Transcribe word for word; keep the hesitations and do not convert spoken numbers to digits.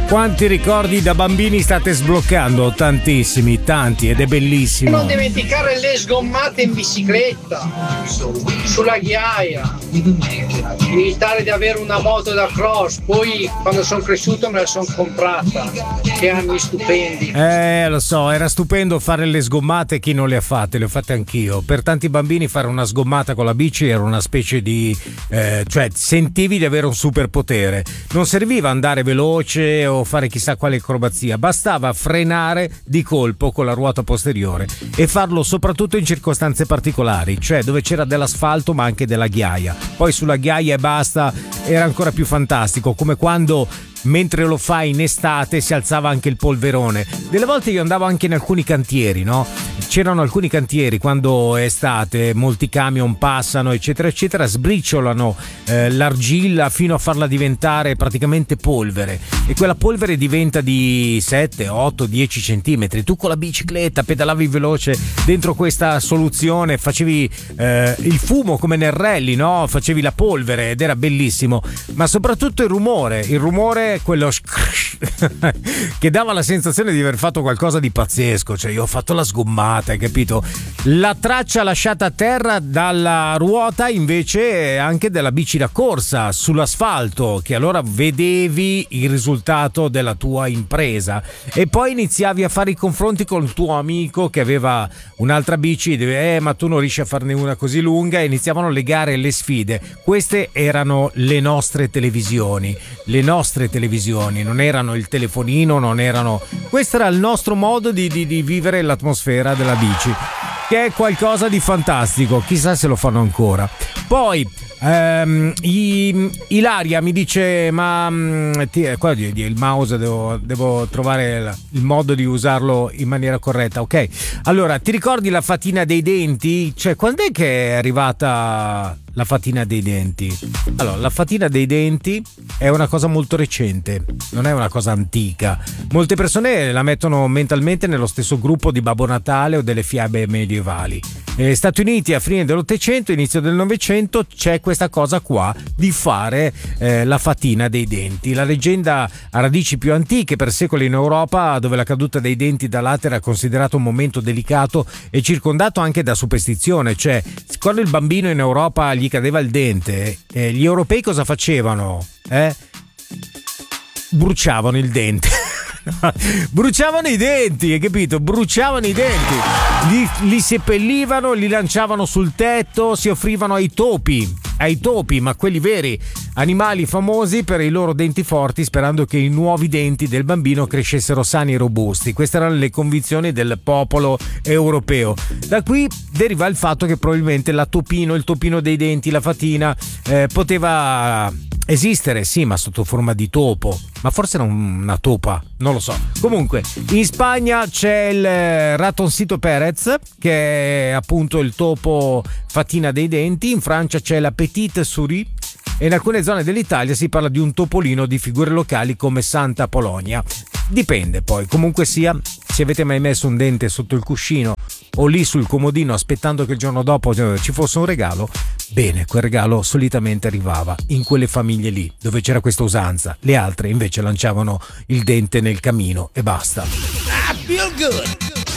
Quanti ricordi da bambini state sbloccando? Tantissimi, tanti, ed è bellissimo. Non dimenticare le sgommate in bicicletta, sulla ghiaia, evitare di avere una moto da cross. Poi quando sono cresciuto me la sono comprata. Che anni stupendi. Eh, lo so, era stupendo fare le sgommate. Chi non le ha fatte? Le ho fatte anch'io. Per tanti bambini fare una sgommata con la bici era una specie di eh, cioè sentivi di avere un superpotere. Non serviva andare veloce o fare chissà quale acrobazia, bastava frenare di colpo con la ruota posteriore e farlo soprattutto in circostanze particolari, cioè dove c'era dell'asfalto ma anche della ghiaia. Poi sulla ghiaia e basta era ancora più fantastico, come quando mentre lo fai in estate si alzava anche il polverone. Delle volte io andavo anche in alcuni cantieri, no? C'erano alcuni cantieri quando è estate, molti camion passano eccetera eccetera, sbriciolano eh, l'argilla fino a farla diventare praticamente polvere, e quella polvere diventa di sette, otto, dieci centimetri. Tu con la bicicletta pedalavi veloce dentro questa soluzione, facevi eh, il fumo come nel rally, no? Facevi la polvere ed era bellissimo, ma soprattutto il rumore, il rumore quello che dava la sensazione di aver fatto qualcosa di pazzesco. Cioè io ho fatto la sgommata, hai capito? La traccia lasciata a terra dalla ruota invece anche della bici da corsa sull'asfalto, che allora vedevi il risultato della tua impresa e poi iniziavi a fare i confronti con il tuo amico che aveva un'altra bici, eh ma tu non riesci a farne una così lunga, e iniziavano le gare e le sfide. Queste erano le nostre televisioni, le nostre televisioni, non erano il telefonino, non erano. Questo era il nostro modo di, di, di vivere l'atmosfera della bici, che è qualcosa di fantastico. Chissà se lo fanno ancora. Poi ehm, i, Ilaria mi dice: ma ti, qua il mouse devo, devo trovare la, il modo di usarlo in maniera corretta. Ok, allora ti ricordi la fatina dei denti? Cioè, quando è che è arrivata la fatina dei denti? Allora, la fatina dei denti è una cosa molto recente, non è una cosa antica. Molte persone la mettono mentalmente nello stesso gruppo di Babbo Natale o delle fiabe medievali. Negli Stati Uniti a fine dell'Ottocento, inizio del Novecento c'è questa cosa qua di fare eh, la fatina dei denti. La leggenda ha radici più antiche, per secoli in Europa, dove la caduta dei denti da latte era considerato un momento delicato e circondato anche da superstizione. Cioè, quando il bambino in Europa gli cadeva il dente, eh, gli europei cosa facevano? Eh? Bruciavano il dente. Bruciavano i denti, hai capito? Bruciavano i denti, li, li seppellivano, li lanciavano sul tetto, si offrivano ai topi, ai topi, ma quelli veri, animali famosi per i loro denti forti, sperando che i nuovi denti del bambino crescessero sani e robusti. Queste erano le convinzioni del popolo europeo. Da qui deriva il fatto che probabilmente la topino, il topino dei denti, la fatina eh, poteva esistere, sì, ma sotto forma di topo, ma forse era una topa, non lo so. Comunque, in Spagna c'è il ratoncito Pérez, che è appunto il topo fatina dei denti. In Francia c'è la petite souris, e in alcune zone dell'Italia si parla di un topolino di figure locali come Santa Polonia. Dipende poi, comunque sia, se avete mai messo un dente sotto il cuscino o lì sul comodino aspettando che il giorno dopo ci fosse un regalo, bene, quel regalo solitamente arrivava in quelle famiglie lì dove c'era questa usanza. Le altre invece lanciavano il dente nel camino e basta. I feel good.